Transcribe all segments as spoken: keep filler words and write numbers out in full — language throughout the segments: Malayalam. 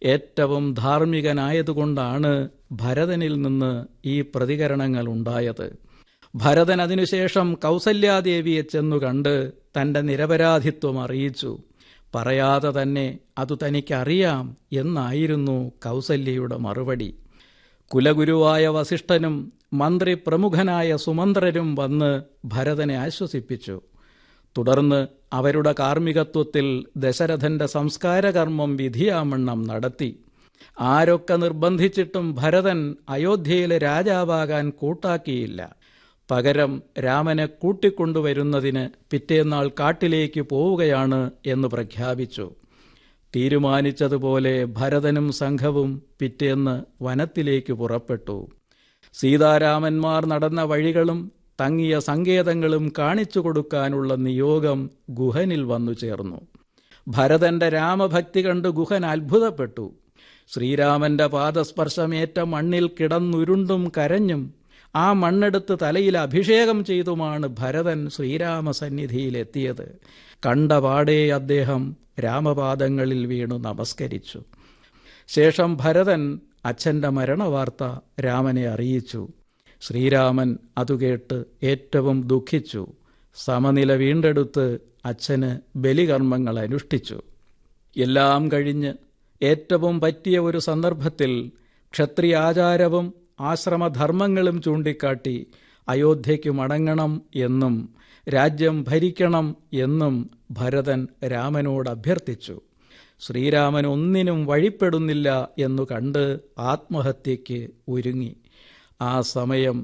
ഏറ്റവും ധാർമ്മികനായതുകൊണ്ടാണ് ഭരതനിൽ നിന്ന് ഈ പ്രതികരണങ്ങൾ ഉണ്ടായത്. ഭരതൻ അതിനുശേഷം കൗസല്യാദേവിയെ ചെന്നു കണ്ട് തന്റെ നിരപരാധിത്വം അറിയിച്ചു. പറയാതെ തന്നെ അത് തനിക്കറിയാം എന്നായിരുന്നു കൗസല്യയുടെ മറുപടി. കുലഗുരുവായ വസിഷ്ഠനും മന്ത്രി പ്രമുഖനായ സുമന്ത്രരും വന്ന് ഭരതനെ ആശ്വസിപ്പിച്ചു. തുടർന്ന് അവരുടെ കാർമ്മികത്വത്തിൽ ദശരഥന്റെ സംസ്കാരകർമ്മം വിധിയാമണ്ണം നടത്തി. ആരൊക്കെ നിർബന്ധിച്ചിട്ടും ഭരതൻ അയോധ്യയിലെ രാജാവാകാൻ കൂട്ടാക്കിയില്ല. പകരം രാമനെ കൂട്ടിക്കൊണ്ടുവരുന്നതിന് പിറ്റേന്നാൾ കാട്ടിലേക്ക് പോവുകയാണ് എന്ന് പ്രഖ്യാപിച്ചു. തീരുമാനിച്ചതുപോലെ ഭരതനും സംഘവും പിറ്റേന്ന് വനത്തിലേക്ക് പുറപ്പെട്ടു. സീതാരാമന്മാർ നടന്ന വഴികളും തങ്ങിയ സങ്കേതങ്ങളും കാണിച്ചു കൊടുക്കാനുള്ള നിയോഗം ഗുഹനിൽ വന്നു ചേർന്നു. ഭരതന്റെ രാമഭക്തി കണ്ട് ഗുഹൻ അത്ഭുതപ്പെട്ടു. ശ്രീരാമന്റെ പാദസ്പർശമേറ്റ മണ്ണിൽ കിടന്നുരുണ്ടും കരഞ്ഞും ആ മണ്ണെടുത്ത് തലയിൽ അഭിഷേകം ചെയ്തുമാണ് ഭരതൻ ശ്രീരാമസന്നിധിയിലെത്തിയത്. കണ്ടപാടേ അദ്ദേഹം രാമപാദങ്ങളിൽ വീണു നമസ്കരിച്ചു. ശേഷം ഭരതൻ അച്ഛന്റെ മരണവാർത്ത രാമനെ അറിയിച്ചു. ശ്രീരാമൻ അതുകേട്ട് ഏറ്റവും ദുഃഖിച്ചു. സമനില വീണ്ടെടുത്ത് അച്ഛന് ബലികർമ്മങ്ങൾ അനുഷ്ഠിച്ചു. എല്ലാം കഴിഞ്ഞ് ഏറ്റവും പറ്റിയ ഒരു സന്ദർഭത്തിൽ ക്ഷത്രിയാചാരവും ആശ്രമധർമ്മങ്ങളും ചൂണ്ടിക്കാട്ടി അയോധ്യയ്ക്ക് മടങ്ങണം എന്നും രാജ്യം ഭരിക്കണം എന്നും ഭരതൻ രാമനോട് അഭ്യർത്ഥിച്ചു. ശ്രീരാമൻ ഒന്നിനും വഴിപ്പെടുന്നില്ല എന്നു കണ്ട് ആത്മഹത്യയ്ക്ക് ഒരുങ്ങി. ആ സമയം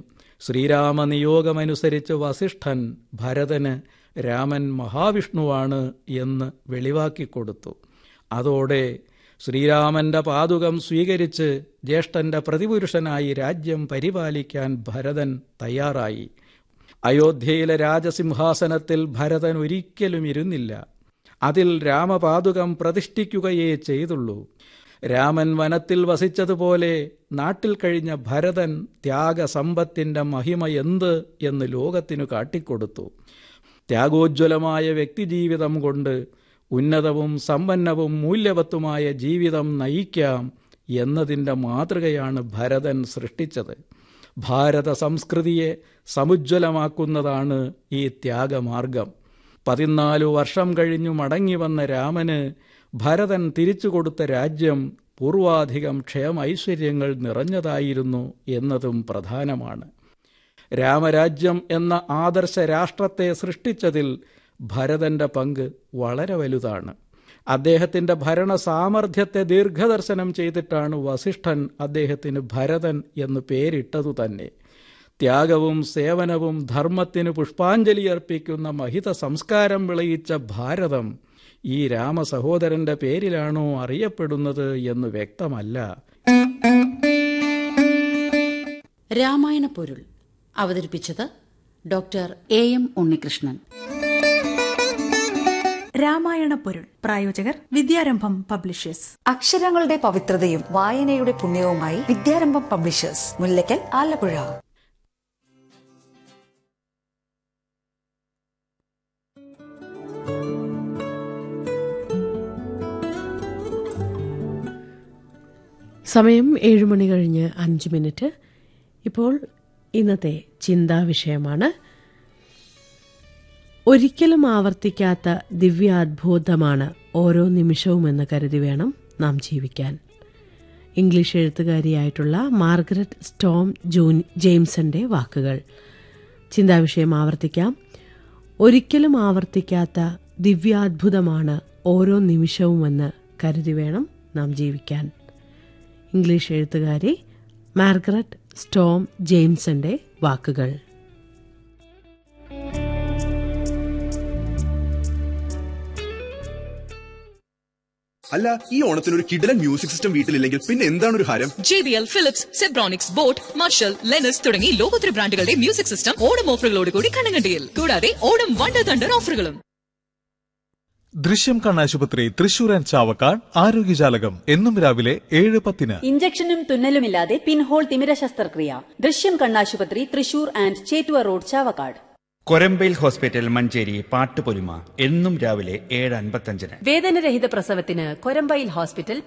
ശ്രീരാമനിയോഗമനുസരിച്ച് വസിഷ്ഠൻ ഭരതന് രാമൻ മഹാവിഷ്ണുവാണ് എന്ന് വെളിവാക്കിക്കൊടുത്തു. അതോടെ ശ്രീരാമന്റെ പാദുകം സ്വീകരിച്ച് ജ്യേഷ്ഠന്റെ പ്രതിപുരുഷനായി രാജ്യം പരിപാലിക്കാൻ ഭരതൻ തയ്യാറായി. അയോധ്യയിലെ രാജസിംഹാസനത്തിൽ ഭരതൻ ഒരിക്കലും ഇരുന്നില്ല. അതിൽ രാമപാദുകം പ്രതിഷ്ഠിക്കുകയേ ചെയ്തുള്ളൂ. രാമൻ വനത്തിൽ വസിച്ചതുപോലെ നാട്ടിൽ കഴിഞ്ഞ ഭരതൻ ത്യാഗസമ്പത്തിന്റെ മഹിമ എന്ത് എന്ന് ലോകത്തിനു കാട്ടിക്കൊടുത്തു. ത്യാഗോജ്വലമായ വ്യക്തിജീവിതം കൊണ്ട് ഉന്നതവും സമ്പന്നവും മൂല്യവത്തുമായ ജീവിതം നയിക്കാം എന്നതിൻ്റെ മാതൃകയാണ് ഭരതൻ സൃഷ്ടിച്ചത്. ഭാരത സംസ്കൃതിയെ സമുജ്വലമാക്കുന്നതാണ് ഈ ത്യാഗമാർഗം. പതിനാലു വർഷം കഴിഞ്ഞു മടങ്ങി വന്ന രാമന് ഭരതൻ തിരിച്ചു കൊടുത്ത രാജ്യം പൂർവാധികം ക്ഷേമൈശ്വര്യങ്ങൾ നിറഞ്ഞതായിരുന്നു എന്നതും പ്രധാനമാണ്. രാമരാജ്യം എന്ന ആദർശ രാഷ്ട്രത്തെ സൃഷ്ടിച്ചതിൽ ഭരതന്റെ പങ്ക് വളരെ വലുതാണ്. അദ്ദേഹത്തിന്റെ ഭരണ സാമർഥ്യത്തെ ദീർഘദർശനം ചെയ്തിട്ടാണ് വസിഷ്ഠൻ അദ്ദേഹത്തിന് ഭരതൻ എന്ന് പേരിട്ടതു തന്നെ. ത്യാഗവും സേവനവും ധർമ്മത്തിന് പുഷ്പാഞ്ജലി അർപ്പിക്കുന്ന മഹിത സംസ്കാരം വിളയിച്ച ഭാരതം ഈ രാമസഹോദരന്റെ പേരിലാണോ അറിയപ്പെടുന്നത് എന്ന് വ്യക്തമല്ല. രാമായണ പൊരുൾ അവതരിപ്പിച്ചത് doctor A M Unnikrishnan. Ramayana പൊരുൾ പ്രായോജകർ വിദ്യാരംഭം പബ്ലിഷേഴ്സ്. അക്ഷരങ്ങളുടെ പവിത്രതയും വായനയുടെ പുണ്യവുമായി വിദ്യാരംഭം പബ്ലിഷേഴ്സ്, മുല്ലക്കൽ, ആലപ്പുഴ. സമയം ഏഴുമണി കഴിഞ്ഞ് അഞ്ച് മിനിറ്റ്. ഇപ്പോൾ ഇന്നത്തെ ചിന്താവിഷയമാണ് ഒരിക്കലും ആവർത്തിക്കാത്ത ദിവ്യാത്ഭുതമാണ് ഓരോ നിമിഷവുമെന്ന് കരുതി വേണം നാം ജീവിക്കാൻ. ഇംഗ്ലീഷ് എഴുത്തുകാരിയായിട്ടുള്ള മാർഗരറ്റ് സ്റ്റോം ജൂൻ ജെയിംസന്റെ വാക്കുകൾ. ചിന്താവിഷയം ആവർത്തിക്കാം. ഒരിക്കലും ആവർത്തിക്കാത്ത ദിവ്യാത്ഭുതമാണ് ഓരോ നിമിഷവുമെന്ന് കരുതി വേണം നാം ജീവിക്കാൻ. ഇംഗ്ലീഷ് എഴുത്തുകാരി മാർഗരറ്റ് സ്റ്റോം ജെയിംസന്റെ വാക്കുകൾ. അല്ല, ഈ ഓണത്തിന് ഒരു കിടിലൻ മ്യൂസിക് സിസ്റ്റം വീട്ടിലില്ലെങ്കിൽ പിന്നെ എന്താണ് ഒരു ഹരം? J B L, Philips, Zebronics, boat, marshal, ലെനസ് തുടങ്ങി ലോകോത്തര ബ്രാൻഡുകളുടെ മ്യൂസിക് സിസ്റ്റം ഓണം ഓഫറുകളോട് കൂടി കണ്ണങ്കണ്ടിയിൽ. കൂടാതെ ഓണം വണ്ടർ തണ്ടർ ഓഫറുകളും. ദൃശ്യം കണ്ണാശുപത്രി തൃശൂർ ആൻഡ് ചാവക്കാട് ആരോഗ്യജാലകം എന്നും രാവിലെ ഏഴ് പത്തിന്. ഇഞ്ചക്ഷനും തുന്നലുമില്ലാതെ പിൻഹോൾ തിമിര ശസ്ത്രക്രിയ. ദൃശ്യം കണ്ണാശുപത്രി Thrissur and Chettuva road, Chavakkad. Korambayil hospital Manjeri Pattupolima എന്നും രാവിലെ ഏഴ് അൻപത്തഞ്ചിന്. വേദനരഹിത പ്രസവത്തിന് കൊരമ്പയിൽ ഹോസ്പിറ്റൽ